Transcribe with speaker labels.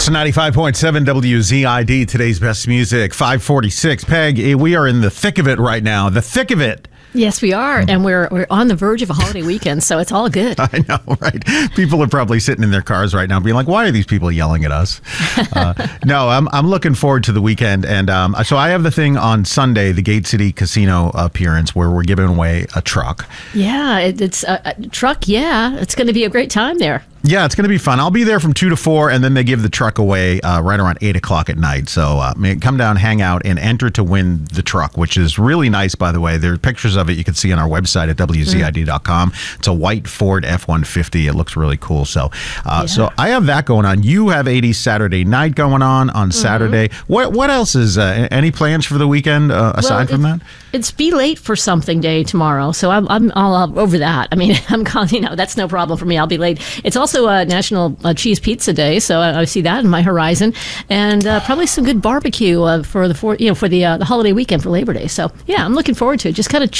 Speaker 1: It's 95.7 WZID, today's best music, 546. Peg, we are in the thick of it right now. The thick of it.
Speaker 2: Yes, we are. And we're on the verge of a holiday weekend, so it's all good.
Speaker 1: I know, right? People are probably sitting in their cars right now being like, why are these people yelling at us? No, I'm looking forward to the weekend. And so I have the thing on Sunday, the Gate City Casino appearance, where we're giving away a truck.
Speaker 2: Yeah, it's a truck. Yeah, it's going to be a great time there.
Speaker 1: Yeah, it's going to be fun. I'll be there from 2 to 4, and then they give the truck away right around 8 o'clock at night. So come down, hang out, and enter to win the truck, which is really nice, by the way. There are pictures of it you can see on our website at WZID.com. It's a white Ford F-150. It looks really cool. So so I have that going on. You have 80s Saturday night going on Saturday. What else is, any plans for the weekend aside from that?
Speaker 2: It's Be Late for Something Day tomorrow, so I'm all over that. I mean, that's no problem for me. I'll be late. It's also National Cheese Pizza Day, so I see that in my horizon, and probably some good barbecue for the holiday weekend for Labor Day. So yeah, I'm looking forward to it. Just kind of